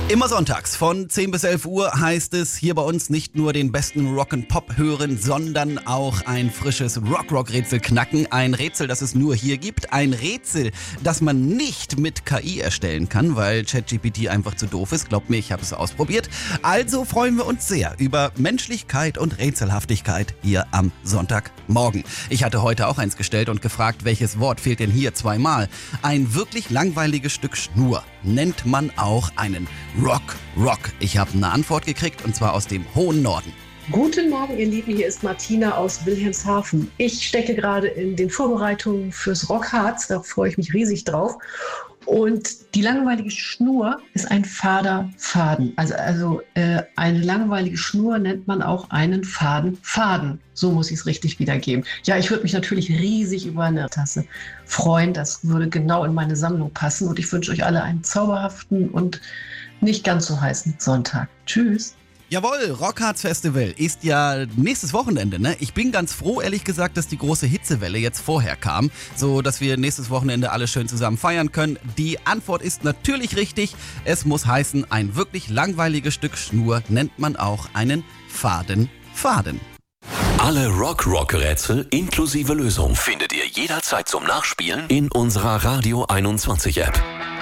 Immer sonntags von 10 bis 11 Uhr heißt es hier bei uns nicht nur den besten Rock'n'Pop hören, sondern auch ein frisches Rock-Rätsel knacken. Ein Rätsel, das es nur hier gibt. Ein Rätsel, das man nicht mit KI erstellen kann, weil ChatGPT einfach zu doof ist. Glaubt mir, ich habe es ausprobiert. Also freuen wir uns sehr über Menschlichkeit und Rätselhaftigkeit hier am Sonntagmorgen. Ich hatte heute auch eins gestellt und gefragt, welches Wort fehlt denn hier zweimal? Ein wirklich langweiliges Stück Schnur nennt man auch einen Rock. Ich habe eine Antwort gekriegt und zwar aus dem hohen Norden. Guten Morgen, ihr Lieben, hier ist Martina aus Wilhelmshaven. Ich stecke gerade in den Vorbereitungen fürs Rockharz, da freue ich mich riesig drauf. Und die langweilige Schnur ist ein fader Faden. Also eine langweilige Schnur nennt man auch einen Faden. So muss ich es richtig wiedergeben. Ja, ich würde mich natürlich riesig über eine Tasse freuen. Das würde genau in meine Sammlung passen. Und ich wünsche euch alle einen zauberhaften und nicht ganz so heißen Sonntag. Tschüss. Jawohl, Rockharz Festival ist ja nächstes Wochenende, ne? Ich bin ganz froh, ehrlich gesagt, dass die große Hitzewelle jetzt vorher kam, so dass wir nächstes Wochenende alle schön zusammen feiern können. Die Antwort ist natürlich richtig. Es muss heißen, ein wirklich langweiliges Stück Schnur nennt man auch einen Faden. Alle Rock-Rätsel inklusive Lösung findet ihr jederzeit zum Nachspielen in unserer Radio 21 App.